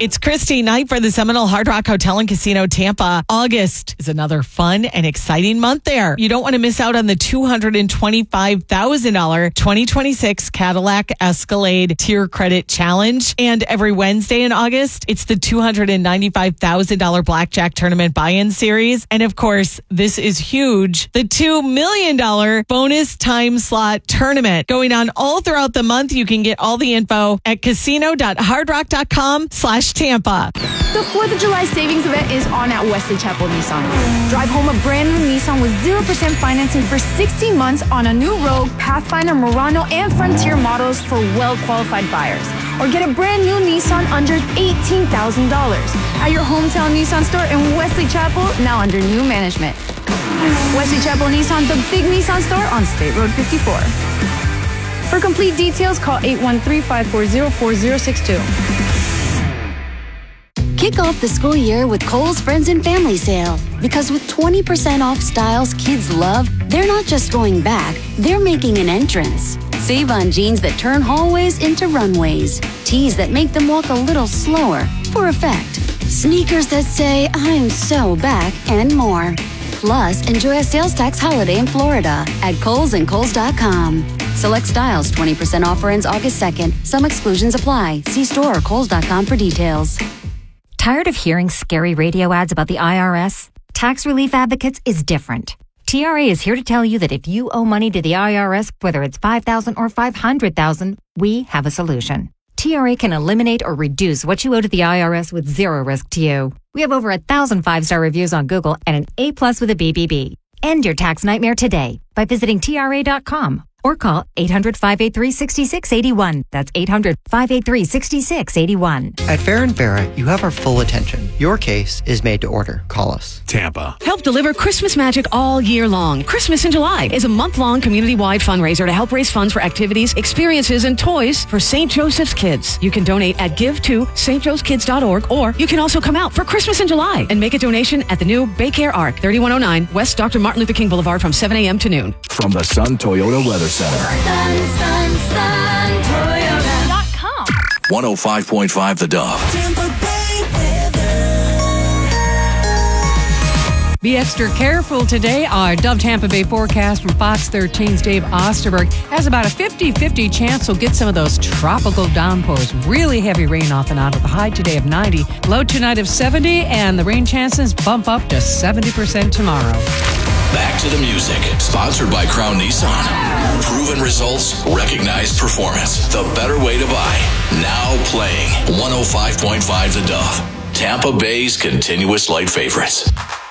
It's Christy night for the Seminole Hard Rock Hotel and Casino Tampa. August is another fun and exciting month there. You don't want to miss out on the $225,000 2026 Cadillac Escalade Tier Credit Challenge. And every Wednesday in August, it's the $295,000 Blackjack Tournament Buy-In Series. And of course, this is huge, the $2 million bonus time slot tournament going on all throughout the month. You can get all the info at casino.hardrock.com/Tampa. The 4th of July savings event is on at Wesley Chapel Nissan. Drive home a brand new Nissan with 0% financing for 16 months on a new Rogue, Pathfinder, Murano, and Frontier models for well-qualified buyers. Or get a brand new Nissan under $18,000 at your hometown Nissan store in Wesley Chapel, now under new management. Wesley Chapel Nissan, the big Nissan store on State Road 54. For complete details, call 813-540-4062. Kick off the school year with Kohl's Friends and Family Sale. Because with 20% off styles kids love, they're not just going back, they're making an entrance. Save on jeans that turn hallways into runways. Tees that make them walk a little slower for effect. Sneakers that say, I'm so back, and more. Plus, enjoy a sales tax holiday in Florida at Kohl's and Kohl's.com. Select styles, 20% offer ends August 2nd. Some exclusions apply. See store or Kohl's.com for details. Tired of hearing scary radio ads about the IRS? Tax Relief Advocates is different. TRA is here to tell you that if you owe money to the IRS, whether it's $5,000 or $500,000, we have a solution. TRA can eliminate or reduce what you owe to the IRS with zero risk to you. We have over 1,000 5-star reviews on Google and an A+ with a BBB. End your tax nightmare today by visiting TRA.com or call 800-583-6681. That's 800-583-6681. At Farrah & Farrah, you have our full attention. Your case is made to order. Call us. Tampa. Help deliver Christmas magic all year long. Christmas in July is a month-long community-wide fundraiser to help raise funds for activities, experiences, and toys for St. Joseph's Kids. You can donate at give2stjosephkids.org, or you can also come out for Christmas in July and make a donation at the new Baycare Arc, 3109 West Dr. Martin Luther King Boulevard from 7 a.m. to noon. From the Sun Toyota Weather Center. SunToyota.com. 105.5 The Dove. Be extra careful today. Our Dove Tampa Bay forecast from Fox 13's Dave Osterberg has about a 50-50 chance we'll get some of those tropical downpours. Really heavy rain off and on with a high today of 90, low tonight of 70, and the rain chances bump up to 70% tomorrow. Back to the music. Sponsored by Crown Nissan. Proven results, recognized performance. The better way to buy. Now playing 105.5 The Dove. Tampa Bay's continuous light favorites.